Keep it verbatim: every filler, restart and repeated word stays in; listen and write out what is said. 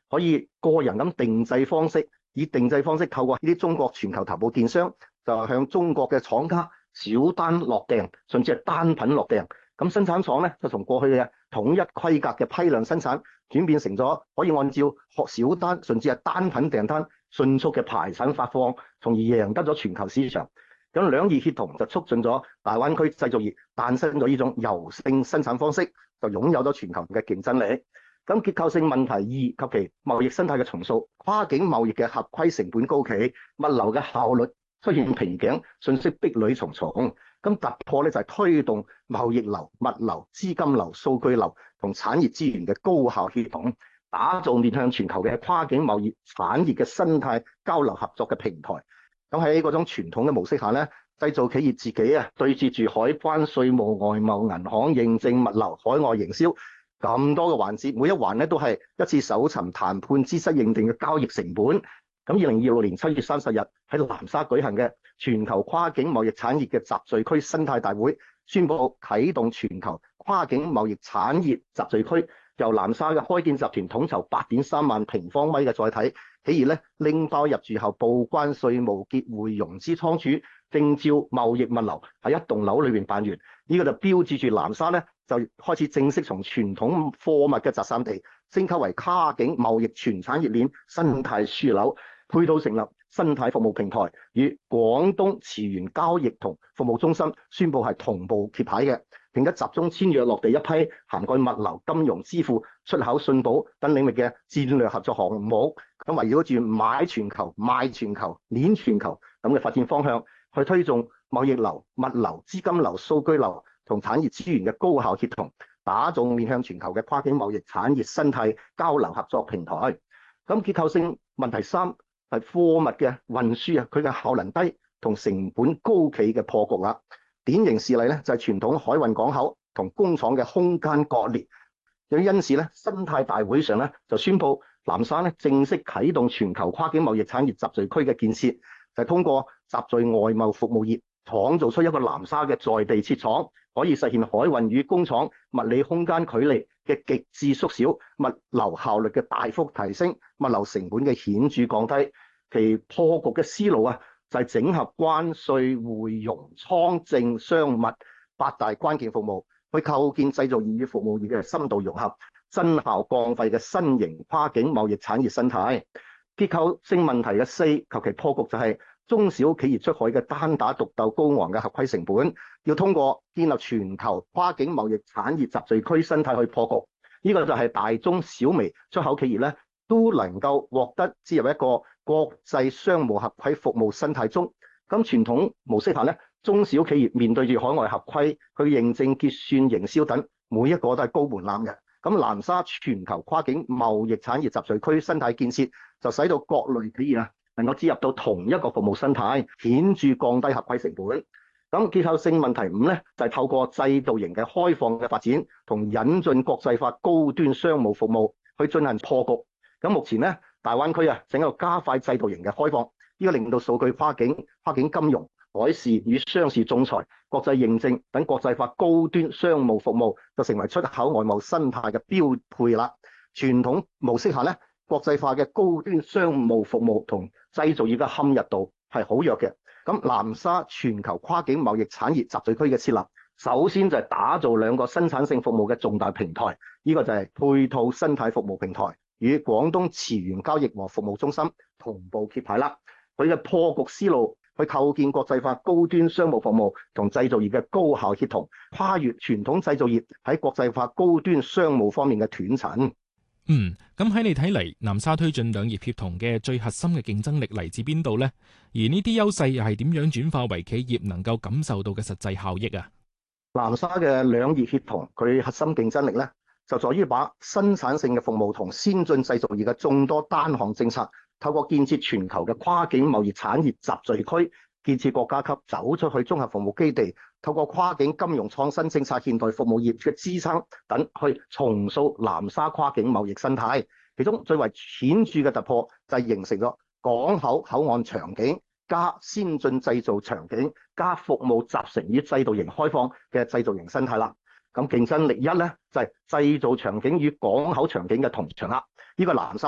可以個人咁定製方式，以定製方式透過呢啲中國全球頭部電商，就向中國嘅廠家小單落訂，甚至係單品落訂。咁生產廠咧就從過去嘅統一規格嘅批量生產，轉變成咗可以按照學小單，甚至係單品訂單，迅速嘅排產發放，從而贏得咗全球市場。咁兩業協同就促進咗大灣區製造業誕生咗呢種柔性生產方式，就擁有咗全球嘅競爭力。咁結構性問題二及其貿易生態嘅重塑，跨境貿易嘅合規成本高企，物流嘅效率出現瓶頸，信息壁壘重重。咁突破咧就係推動貿易流、物流、資金流、數據流同產業資源嘅高效協同，打造面向全球嘅跨境貿易產業嘅生態交流合作嘅平台。咁喺嗰種傳統嘅模式下咧，製造企業自己啊對接住海關、稅務、外貿、銀行、認證、物流、海外營銷咁多嘅環節，每一環咧都係一次搜尋、談判、資質認定嘅交易成本。咁二零二六年七月三十日喺南沙舉行嘅全球跨境貿易產業嘅集聚區生態大會，宣布啟動全球跨境貿易產業集聚區，由南沙嘅開建集團統籌八點三萬平方米嘅載體，企業咧拎包入住後報關、稅務、結匯、融資、倉儲、證照、貿易、物流喺一棟樓裏邊辦完。呢、這個就標誌住南沙咧就開始正式從傳統貨物嘅集散地升級為跨境貿易全產業鏈生態樞紐，配套成立生態服務平台，與廣東池源交易同服務中心宣布係同步揭牌嘅，並且集中簽約落地一批涵蓋物流、金融、支付、出口、信保等領域嘅戰略合作項目。咁圍繞住買全球、賣全球、鏈全球咁嘅發展方向，去推動貿易流、物流、資金流、數據流同產業資源嘅高效協同，打造面向全球嘅跨境貿易產業生態交流合作平台。咁結構性問題三係貨物嘅運輸啊，佢嘅效能低同成本高企嘅破局啦。典型事例咧就係傳統海運港口同工廠嘅空間割裂。有因此咧，生態大會上咧就宣布南沙咧正式啟動全球跨境貿易產業集聚區嘅建設，就係通過集聚外貿服務業，創造出一個南沙嘅在地設廠，可以實現海運與工廠物理空間距離嘅極致縮小，物流效率嘅大幅提升，物流成本嘅顯著降低。其破局嘅思路啊，就係整合關稅、匯融、倉證、商物八大關鍵服務，去構建製造業與服務業嘅深度融合、增效降費嘅新型跨境貿易產業生態。結構性問題嘅四及其破局就係中小企業出海嘅單打獨鬥高昂嘅合規成本，要通過建立全球跨境貿易產業集聚區生態去破局。呢、這個就係大中小微出口企業咧都能夠獲得置入一個國際商務合規服務生態中。咁傳統模式下咧，中小企業面對住海外合規，佢認證、結算、營銷等，每一個都係高門檻嘅。咁南沙全球跨境貿易產業集聚區生態建設，就使到各類企業啊能夠置入到同一個服務生態，顯著降低合規成本。咁結構性問題五咧，就係透過制度型嘅開放嘅發展，同引進國際化高端商務服務去進行破局。咁目前咧，大灣區啊，整個加快制度型嘅開放，呢個令到數據跨境、跨境金融、海事與商事仲裁、國際認證等國際化高端商務服務，就成為出口外貿生態嘅標配啦。傳統模式下咧，國際化嘅高端商務服務同製造業嘅嵌入度係好弱嘅。咁南沙全球跨境貿易產業集聚區嘅設立，首先就係打造兩個生產性服務嘅重大平台，呢、這個就係配套生態服務平台，與廣東池源交易和服務中心同步揭牌啦。佢嘅破局思路，去構建國際化高端商務服務同製造業嘅高效協同，跨越傳統製造業喺國際化高端商務方面嘅斷層。 嗯，咁喺你睇嚟，南沙推進兩業協同嘅最核心嘅競爭力嚟自邊度呢？而呢啲優勢又係點樣轉化為企業能夠感受到嘅實際效益啊？ 南沙嘅兩業協同，佢核心競爭力咧，就在於把生產性嘅服務同先進製造業嘅眾多單項政策，透過建設全球嘅跨境貿易產業集聚區，建設國家級走出去綜合服務基地，透過跨境金融創新政策、現代服務業嘅支撐等，去重塑南沙跨境貿易生態。其中最為顯著嘅突破就係形成咗港口口岸場景加先進製造場景加服務集成與制度型開放嘅製造型生態啦。咁競爭力一咧就係製造場景與港口場景嘅同場啦。呢個南沙